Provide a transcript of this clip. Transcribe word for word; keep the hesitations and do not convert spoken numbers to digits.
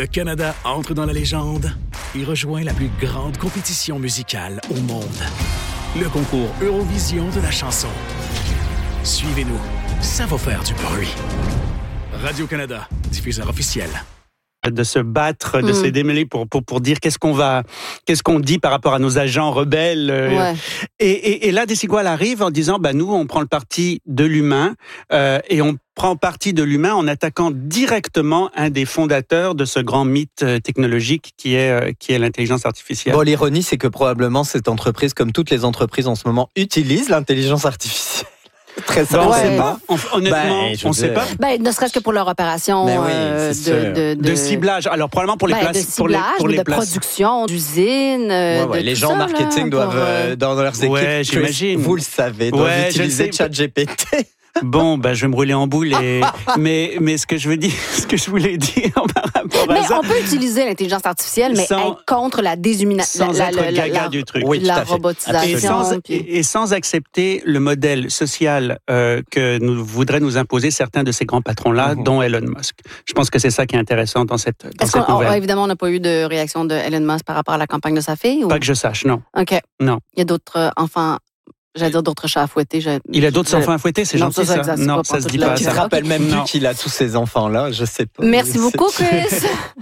Le Canada entre dans la légende et rejoint la plus grande compétition musicale au monde. Le concours Eurovision de la chanson. Suivez-nous, ça va faire du bruit. Radio-Canada, diffuseur officiel. De se battre, de Mm. se démêler pour, pour, pour dire qu'est-ce qu'on va, qu'est-ce qu'on dit par rapport à nos agents rebelles. euh, Ouais. Et, et, et là, Desigual arrive en disant, bah, nous, on prend le parti de l'humain, euh, et on prend parti de l'humain en attaquant directement un des fondateurs de ce grand mythe euh, technologique qui est, euh, qui est l'intelligence artificielle. Bon, l'ironie, c'est que probablement cette entreprise, comme toutes les entreprises en ce moment, utilise l'intelligence artificielle. Très Bah, on simplement. sait pas. On- honnêtement, Ben, je on veux sait dire. pas. Ben, ne serait-ce que pour leur opération Mais oui, euh, c'est de, sûr. de, De ciblage. Alors, probablement pour les ben, places. de pour les, ciblage, pour mais les de places. production, d'usine. euh, Ouais, ouais, de les tout gens ça, en marketing là, doivent, pour, euh, euh, dans leurs équipes, Ouais, j'imagine. vous le savez, doivent Ouais, je utiliser sais. ChatGPT. Bon, ben, je vais me rouler en boule. Et... mais, mais ce que je veux dire, ce que je voulais dire par rapport à Mais ça, on peut utiliser l'intelligence artificielle, mais Sans- être contre la déshumanisation. sans la, être la, la, gaga la- du truc. Oui, tout la à fait. et robotisation. sans, puis- et sans accepter le modèle social euh, que nous voudraient nous imposer certains de ces grands patrons-là, Mhm. dont Elon Musk. Je pense que c'est ça qui est intéressant dans cette, dans Est-ce cette qu'on, nouvelle. oh, évidemment, on n'a pas eu de réaction de Elon Musk par rapport à la campagne de sa fille? Ou... Pas que je sache, non. OK. Non. Il y a d'autres euh, enfants, j'allais dire d'autres chats à fouetter. j'ai- Il a d'autres j'ai- enfants à fouetter, c'est Non, gentil ça, ça. ça existe Non, pas ça se pantoute, dit là. pas Tu te ça. rappelles même Non. plus qu'il a tous ces enfants-là, je sais pas. Merci C'est- beaucoup, Chris.